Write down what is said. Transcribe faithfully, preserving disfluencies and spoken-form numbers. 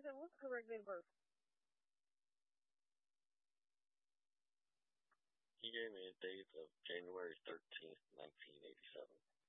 said, what's the correct date of birth? He gave me a date of January thirteenth, nineteen eighty-seven.